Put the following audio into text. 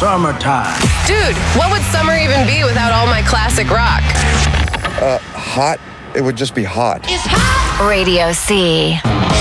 Summertime. Dude, what would summer even be without all my classic rock? Hot? It would just be hot. Radio C.